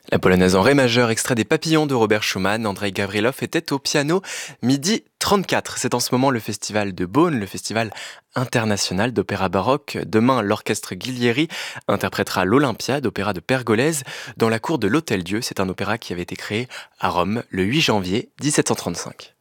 La polonaise en ré majeur, extrait des Papillons de Robert Schumann, Andrei Gavrilov était au piano midi 34. C'est en ce moment le festival de Beaune, le festival international d'opéra baroque. Demain, l'orchestre Guillieri interprétera l'Olympia d'opéra de Pergolèse dans la cour de l'Hôtel-Dieu. C'est un opéra qui avait été créé à Rome le 8 janvier 1735.